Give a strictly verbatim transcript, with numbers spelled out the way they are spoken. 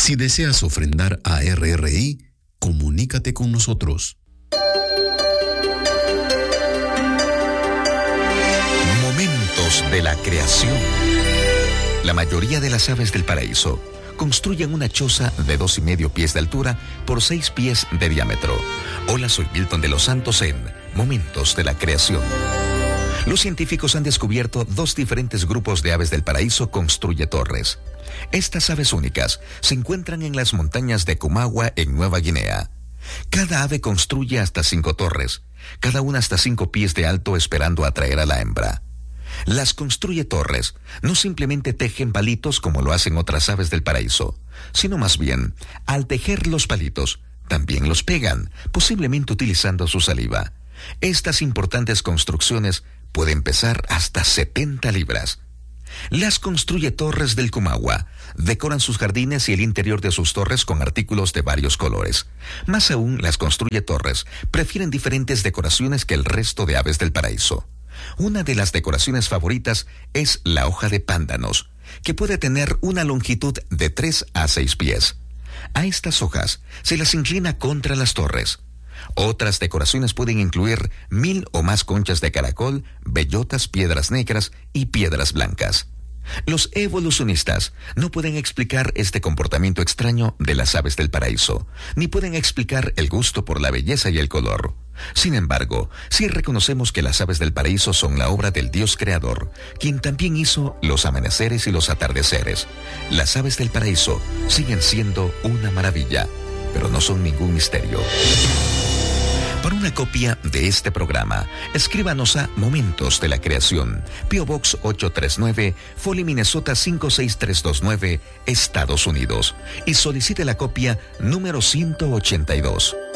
Si deseas ofrendar a R R I, comunícate con nosotros. Momentos de la creación. La mayoría de las aves del paraíso construyen una choza de dos y medio pies de altura por seis pies de diámetro. Hola, soy Milton de los Santos en Momentos de la Creación. Los científicos han descubierto dos diferentes grupos de aves del paraíso construye torres. Estas aves únicas se encuentran en las montañas de Kumagua en Nueva Guinea. Cada ave construye hasta cinco torres, cada una hasta cinco pies de alto esperando atraer a la hembra. Las construye torres no simplemente tejen palitos como lo hacen otras aves del paraíso, sino más bien, al tejer los palitos, también los pegan, posiblemente utilizando su saliva. Estas importantes construcciones pueden pesar hasta setenta libras. Las construye torres del Kumagua decoran sus jardines y el interior de sus torres con artículos de varios colores. Más aún, las construye torres prefieren diferentes decoraciones que el resto de aves del paraíso. Una de las decoraciones favoritas es la hoja de pándanos, que puede tener una longitud de tres a seis pies. A estas hojas se las inclina contra las torres. Otras decoraciones pueden incluir mil o más conchas de caracol, bellotas, piedras negras y piedras blancas. Los evolucionistas no pueden explicar este comportamiento extraño de las aves del paraíso, ni pueden explicar el gusto por la belleza y el color. Sin embargo, sí reconocemos que las aves del paraíso son la obra del Dios creador, quien también hizo los amaneceres y los atardeceres. Las aves del paraíso siguen siendo una maravilla, pero no son ningún misterio. Para una copia de este programa, escríbanos a Momentos de la Creación, P O Box ocho tres nueve, Foley, Minnesota cinco seis tres dos nueve, Estados Unidos, y solicite la copia número ciento ochenta y dos.